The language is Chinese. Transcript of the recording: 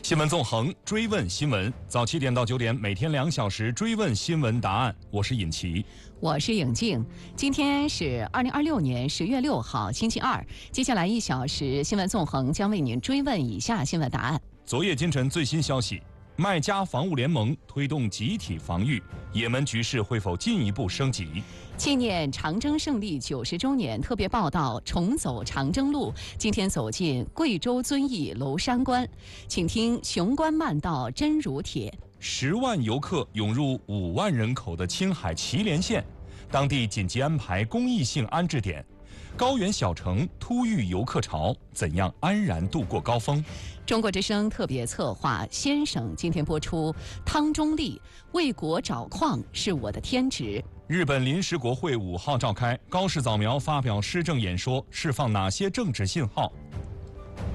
新闻纵横，追问新闻。早7点到9点，每天2小时追问新闻答案。我是尹奇， 我是颖静。今天是2026年10月6号，星期二。接下来1小时，新闻纵横将为您追问以下新闻答案。 昨夜今晨最新消息：麦加防务联盟推动集体防御，也门局势会否进一步升级？ 纪念长征胜利90周年特别报道：重走长征路，今天走进贵州遵义娄山关，请听雄关漫道真如帖。 10万游客涌入5万人口的青海祁连县，当地紧急安排公益性安置点。高原小城突遇游客潮，怎样安然度过高峰？ 中国之声特别策划先生今天播出汤中立，为国找矿是我的天职。 日本临时国会5号召开，高市早苗发表施政演说，释放哪些政治信号？